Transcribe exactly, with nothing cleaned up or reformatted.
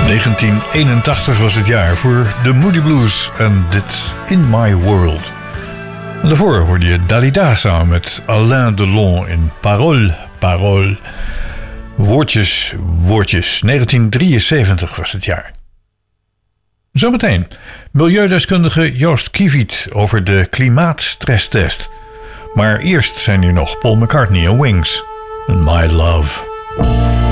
negentien eenentachtig was het jaar voor de Moody Blues en dit In My World. En daarvoor hoorde je Dalida samen met Alain Delon in Parole, Parole. Woordjes, woordjes. negentien drieënzeventig was het jaar. Zometeen milieudeskundige Joost Kieviet over de klimaatstresstest. Maar eerst zijn hier nog Paul McCartney en Wings en My Love.